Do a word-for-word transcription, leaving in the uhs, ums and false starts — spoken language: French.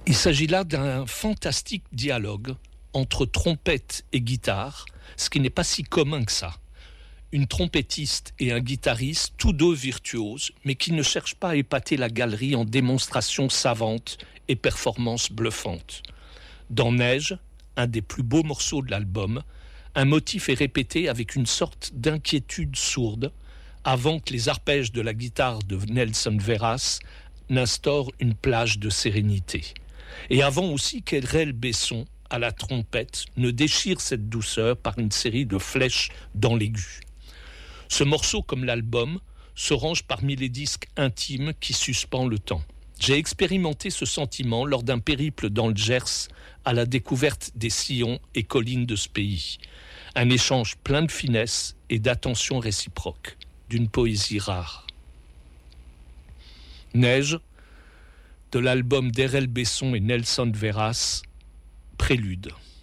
Il s'agit là d'un fantastique dialogue entre trompette et guitare, ce qui n'est pas si commun que ça. Une trompettiste et un guitariste, tous deux virtuoses, mais qui ne cherchent pas à épater la galerie en démonstrations savantes et performances bluffantes. Dans Neige, un des plus beaux morceaux de l'album, un motif est répété avec une sorte d'inquiétude sourde, avant que les arpèges de la guitare de Nelson Veras n'instaurent une plage de sérénité. Et avant aussi qu'Edrel Besson, à la trompette, ne déchire cette douceur par une série de flèches dans l'aigu. Ce morceau, comme l'album, se range parmi les disques intimes qui suspendent le temps. J'ai expérimenté ce sentiment lors d'un périple dans le Gers à la découverte des sillons et collines de ce pays. Un échange plein de finesse et d'attention réciproque, d'une poésie rare. Neige, de l'album d'Edrel Besson et Nelson Veras, Prélude.